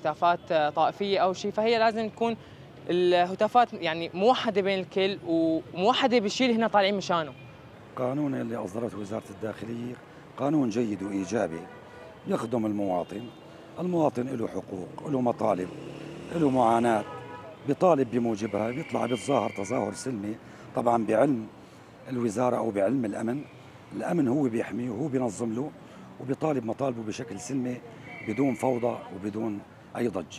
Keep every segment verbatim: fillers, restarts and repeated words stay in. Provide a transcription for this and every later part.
هتافات طائفية أو شيء، فهي لازم تكون الهتافات يعني موحدة بين الكل وموحدة بالشيء اللي هنا طالعين مشانه. قانون اللي أصدرته وزارة الداخلية قانون جيد وإيجابي يخدم المواطن. المواطن له حقوق، له مطالب، له معاناة، بيطالب بموجبها، بيطلع بيتظاهر تظاهر سلمي طبعا بعلم الوزارة أو بعلم الأمن. الأمن هو بيحميه وهو بينظم له وبيطالب مطالبه بشكل سلمي بدون فوضى وبدون أي ضجة.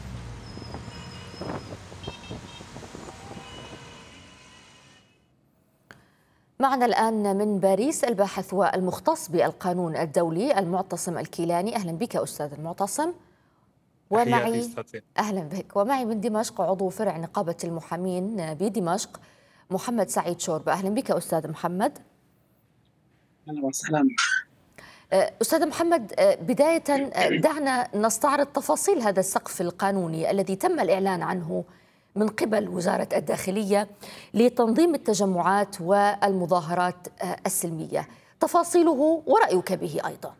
معنا الآن من باريس الباحث والمختص بالقانون الدولي المعتصم الكيلاني. أهلا بك أستاذ المعتصم. ومعي أهلا بك. ومعي من دمشق عضو فرع نقابة المحامين بدمشق محمد سعيد شوربة. أهلا بك أستاذ محمد. أهلا وسهلا. أستاذ محمد، بداية دعنا نستعرض تفاصيل هذا السقف القانوني الذي تم الإعلان عنه من قبل وزارة الداخلية لتنظيم التجمعات والمظاهرات السلمية، تفاصيله ورأيك به أيضا.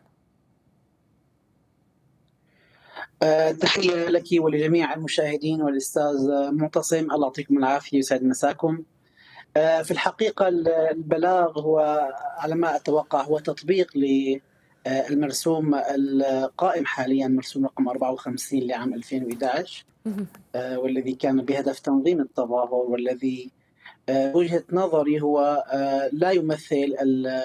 تحية لك ولجميع المشاهدين والأستاذ معتصم، الله يعطيكم العافية ويسعد مساكم. في الحقيقة البلاغ هو على ما أتوقع هو تطبيق للمرسوم القائم حاليا، مرسوم رقم أربعة وخمسين لعام ألفين وإحدى عشر، والذي كان بهدف تنظيم التظاهر، والذي وجهة نظري هو لا يمثل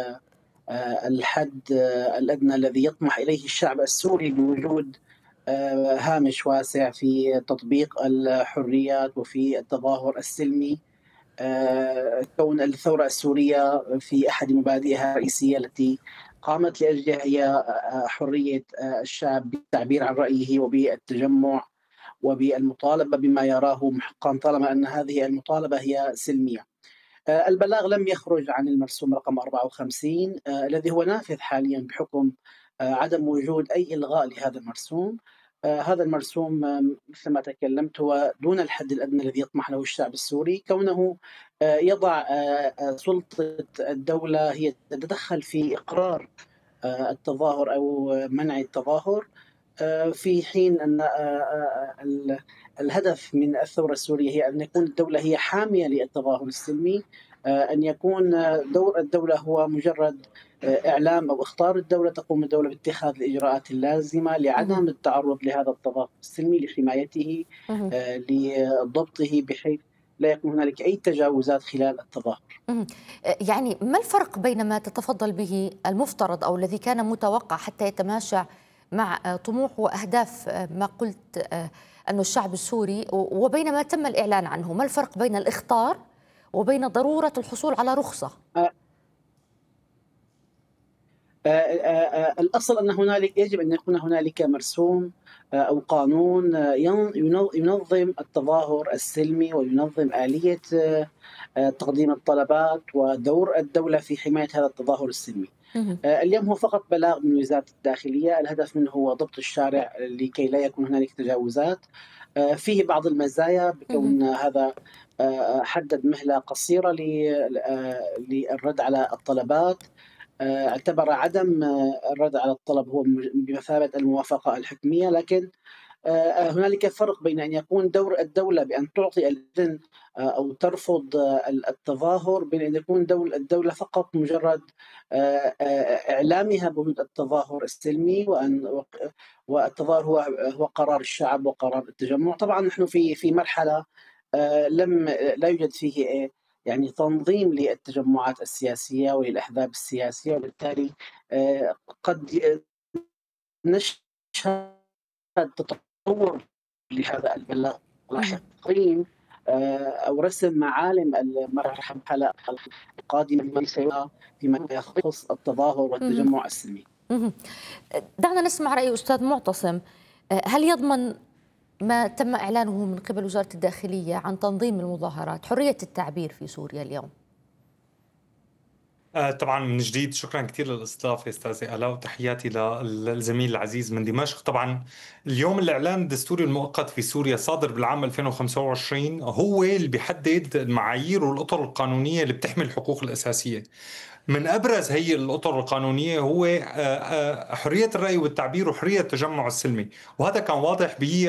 الحد الأدنى الذي يطمح إليه الشعب السوري بوجود هامش واسع في تطبيق الحريات وفي التظاهر السلمي. كون الثورة السورية في أحد مبادئها الرئيسية التي قامت لأجلها هي حرية الشعب بالتعبير عن رأيه وبالتجمع وبالمطالبة بما يراه محقا، طالما أن هذه المطالبة هي سلمية. البلاغ لم يخرج عن المرسوم رقم أربعة وخمسين الذي هو نافذ حاليا بحكم عدم وجود أي إلغاء لهذا المرسوم. هذا المرسوم مثل ما تكلمت هو دون الحد الأدنى الذي يطمح له الشعب السوري، كونه يضع سلطة الدولة هي تتدخل في إقرار التظاهر أو منع التظاهر، في حين أن الهدف من الثورة السورية هي أن يكون الدولة هي حامية للتظاهر السلمي، أن يكون دور الدولة هو مجرد إعلام أو إخطار الدولة، تقوم الدولة باتخاذ الإجراءات اللازمة لعدم التعرض لهذا التظاهر السلمي، لحمايته، لضبطه بحيث لا يكون هنالك أي تجاوزات خلال التظاهر. يعني ما الفرق بين ما تتفضل به المفترض أو الذي كان متوقع حتى يتماشى مع طموح وأهداف ما قلت أنه الشعب السوري، وبين ما تم الإعلان عنه؟ ما الفرق بين الإخطار وبين ضرورة الحصول على رخصة؟ أه أه أه الأصل أن هنالك يجب أن يكون هنالك مرسوم أو قانون ينظم التظاهر السلمي وينظم آلية تقديم الطلبات ودور الدولة في حماية هذا التظاهر السلمي. اليوم هو فقط بلاغ من وزارة الداخلية، الهدف منه هو ضبط الشارع لكي لا يكون هنالك تجاوزات. فيه بعض المزايا بكون هذا حدد مهلة قصيرة للرد على الطلبات، اعتبر عدم الرد على الطلب هو بمثابة الموافقة الحكمية، لكن هنالك فرق بين أن يكون دور الدولة بأن تعطي الإذن أو ترفض التظاهر، بين أن يكون دول الدولة فقط مجرد إعلامها بوجود التظاهر السلمي، وأن والتظاهر هو هو قرار الشعب وقرار التجمع. طبعا نحن في في مرحلة لم لا يوجد فيه يعني تنظيم للتجمعات السياسية وللأحزاب السياسية، وبالتالي قد نشهد تطور لهذا البلاغ لاحقين أو رسم معالم المرحلة القادمة فيما يخص التظاهر والتجمع السلمي. دعنا نسمع رأي أستاذ معتصم. هل يضمن ما تم إعلانه من قبل وزارة الداخلية عن تنظيم المظاهرات حرية التعبير في سوريا اليوم؟ آه طبعا من جديد شكرا كثير للاستضافه استاذه آلاء، وتحياتي للزميل العزيز من دمشق. طبعا اليوم الاعلان الدستوري المؤقت في سوريا صادر بالعام ألفين وخمسة وعشرين هو اللي بيحدد المعايير والاطر القانونيه اللي بتحمي الحقوق الاساسيه. من ابرز هي الاطر القانونيه هو حريه الراي والتعبير وحريه التجمع السلمي، وهذا كان واضح ب